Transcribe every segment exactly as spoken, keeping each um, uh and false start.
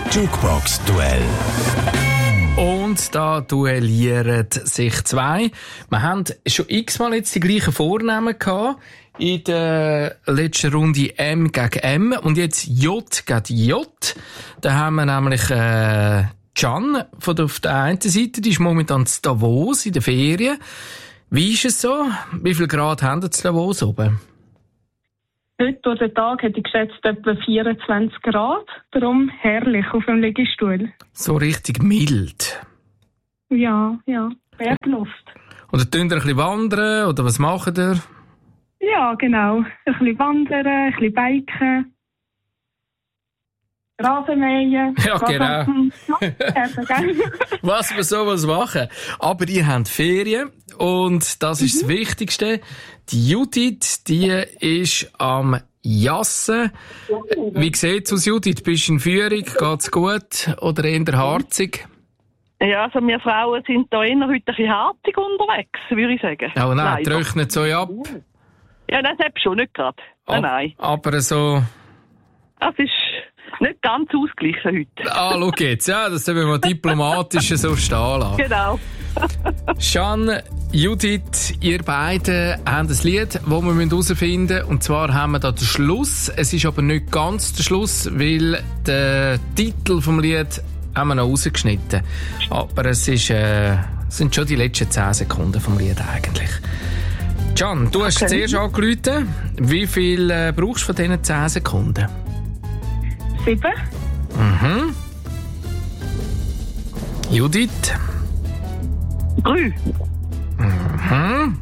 Jukebox-Duell. Und da duellieren sich zwei. Wir haben schon x-mal jetzt die gleichen Vornamen gehabt. In der letzten Runde M gegen M. Und jetzt J gegen J. Da haben wir nämlich äh, Can von der, auf der einen Seite. Die ist momentan in Davos in den Ferien. Wie ist es so? Wie viel Grad haben wir in Davos oben? Heute durch den Tag hätte ich geschätzt etwa vierundzwanzig Grad. Darum herrlich auf dem Liegestuhl. So richtig mild. Ja, ja. Bergluft. Oder tun ihr ein bisschen wandern? Oder was macht ihr? Ja, genau. Ein bisschen wandern, ein bisschen biken. Rasenmähen. Ja, genau. Was wir sowas machen. Aber ihr habt Ferien und das ist mhm. das Wichtigste. Die Judith, die ist am Jassen. Wie sieht's aus, Judith? Bist du in Führung? Geht's gut? Oder eher harzig? Ja, also wir Frauen sind da eher heute ein bisschen harzig unterwegs, würde ich sagen. Oh nein, trocknet so ab? Ja, das habe ich schon nicht gerade. Nein, nein. Aber so... Das ist nicht ganz ausgeglichen heute. Ah, schau jetzt. Ja, das sollen wir mal diplomatisch so stehen lassen. Genau. Can, Judith, ihr beiden haben ein Lied, das wir herausfinden müssen. Und zwar haben wir da den Schluss. Es ist aber nicht ganz der Schluss, weil den Titel vom Lied haben wir noch rausgeschnitten. Aber es ist, äh, sind schon die letzten zehn Sekunden vom Lied eigentlich. Can, du hast Okay. zuerst angerufen. Wie viel äh, brauchst du von diesen zehn Sekunden? Sieben. Mhm. Judith? Drei. Mhm.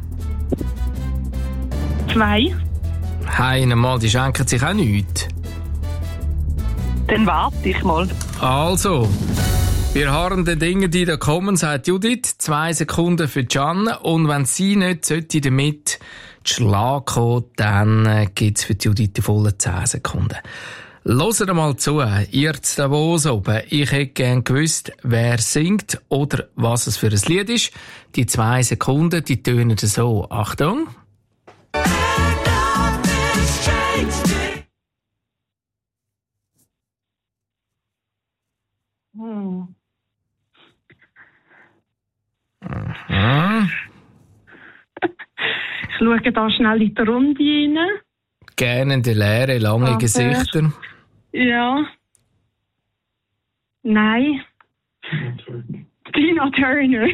Zwei. Heine mal, die schenken sich auch nichts. Dann warte ich mal. Also, wir harren den Dingen, die da kommen, sagt Judith. Zwei Sekunden für Can. Und wenn sie nicht sollte damit zu Schlag kommen, dann äh, gibt's für die Judith die vollen zehn Sekunden. Hört mal zu, ihr zu Davos oben. Ich hätte gern gewusst, wer singt oder was es für ein Lied ist. Die zwei Sekunden, die tönen so. Achtung. Hm. Mhm. Ich schaue da schnell in die Runde rein. Gähnende leere, lange Aber- Gesichter. Ja. Nein. Tina Turner.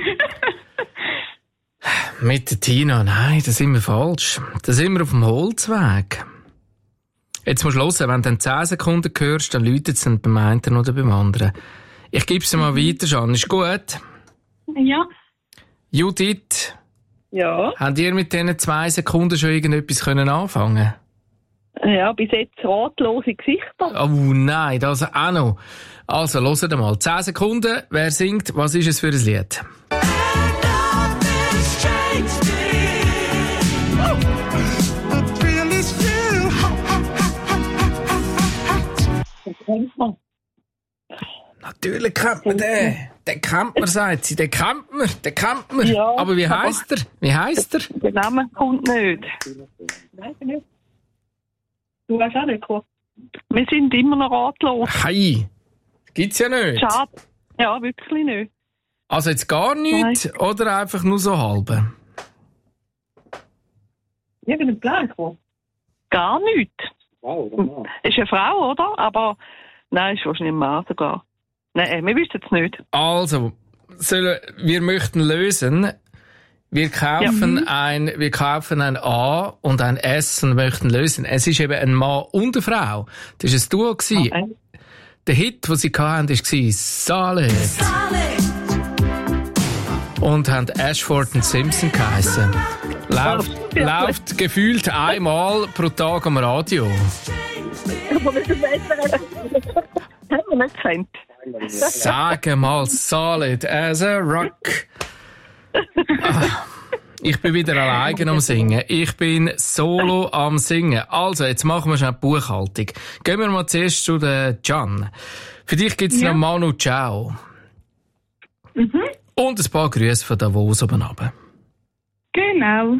Mit der Tina, nein, da sind wir falsch. Da sind wir auf dem Holzweg. Jetzt musst du hören, wenn du dann zehn Sekunden hörst, dann läutet es dann beim einen oder beim anderen. Ich gebe es dir mal weiter, Jeanne. Ist gut? Ja. Judith, Ja. habt ihr mit diesen zwei Sekunden schon irgendetwas können anfangen? Ja, bis jetzt ratlose Gesichter. Oh nein, das auch noch. Also, hört mal. zehn Sekunden. Wer singt? Was ist es für ein Lied? Natürlich kennt man den. Den kennt man, sagt sie. Den kennt man. Den kennt man. Ja, aber wie aber- heisst er? Wie heisst er? Der Name kommt nicht. Nein, nicht. Du hast auch nicht gekommen. Wir sind immer noch ratlos. Hey, gibt's ja nicht. Schade. Ja, wirklich nicht. Also jetzt gar nichts oder einfach nur so halbe? Irgendein Plan gekommen? Gar nichts. Wow, ist eine Frau, oder? Aber nein, ist wahrscheinlich ein Mann sogar. Nein, wir wissen es nicht. Also, sollen, wir möchten lösen. Wir kaufen, Ja. ein, wir kaufen ein A und ein S und möchten lösen. Es ist eben ein Mann und eine Frau. Das war ein Duo. Okay. Der Hit, den sie hatten, war Salad. Und haben Ashford und Simpson geheissen. Läuft, Oh, ja. läuft gefühlt einmal pro Tag am Radio. Aber wir sind haben wir nicht gekannt. Sag mal, Solid as a Rock. Ah, ich bin wieder alleine am Singen. Ich bin solo am Singen. Also, jetzt machen wir schnell die Buchhaltung. Gehen wir mal zuerst zu der Can. Für dich gibt's Ja. noch Manu Ciao. Mhm. Und ein paar Grüße von Davos oben runter. Genau.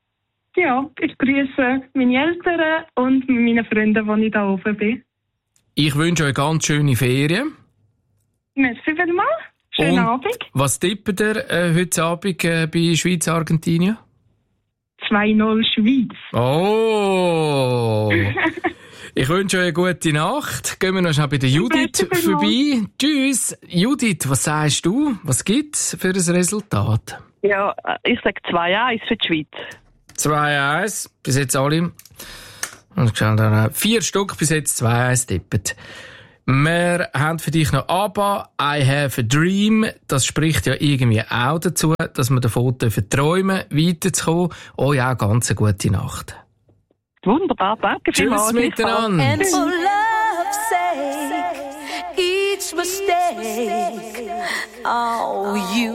Ja, ich grüße meine Eltern und meine Freunde, die ich da oben bin. Ich wünsche euch ganz schöne Ferien. Merci vielmals. Schönen Und Abend. Was tippt ihr äh, heute Abend äh, bei Schweiz-Argentinien? zwei null Schweiz. Oh! Ich wünsche euch eine gute Nacht. Gehen wir noch schnell bei der Judith vorbei. Tschüss. Judith, was sagst du? Was gibt's für ein Resultat? Ja, ich sage zwei eins für die Schweiz. zwei eins. Bis jetzt alle. Und schauen da vier Stück bis jetzt zwei eins tippen. Wir haben für dich noch ABBA, I Have a Dream. Das spricht ja irgendwie auch dazu, dass wir davon träumen, weiterzukommen. Oh ja, ganz eine gute Nacht. Wunderbar, danke vielmals. Tschüss miteinander. And for love's sake, each mistake, oh, you